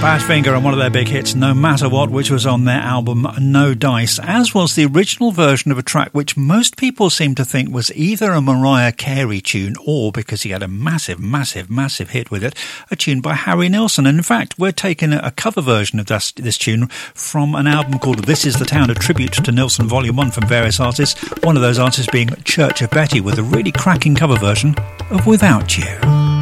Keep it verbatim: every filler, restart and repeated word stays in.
Badfinger and one of their big hits, No Matter What, which was on their album No Dice, as was the original version of a track which most people seem to think was either a Mariah Carey tune or, because he had a massive, massive, massive hit with it, a tune by Harry Nilsson. And in fact, we're taking a cover version of this, this tune from an album called This Is the Town, a tribute to Nilsson Volume one from various artists, one of those artists being Church of Betty, with a really cracking cover version of Without You.